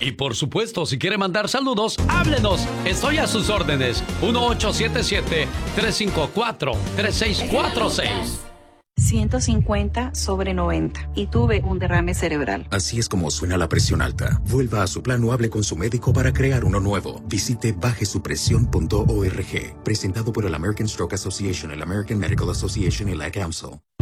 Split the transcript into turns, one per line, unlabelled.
Y por supuesto, si quiere mandar saludos, háblenos. Estoy a sus órdenes. 1877-354-3646.
150/90 y tuve un derrame cerebral.
Así es como suena la presión alta. Vuelva a su plan o hable con su médico para crear uno nuevo. Visite bajesupresión.org. Presentado por el American Stroke Association, el American Medical Association y la Council.